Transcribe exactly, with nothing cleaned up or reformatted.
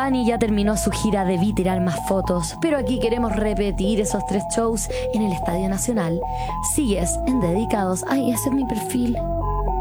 Bunny ya terminó su gira de Vi tirar más fotos, pero aquí queremos repetir esos tres shows en el Estadio Nacional. Sigues en Dedicados. Ay, ese es mi perfil.